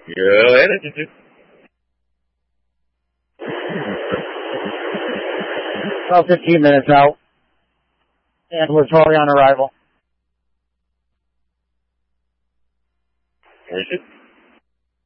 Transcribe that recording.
Go ahead. About 15 minutes out. Ambulatory on arrival. Is it?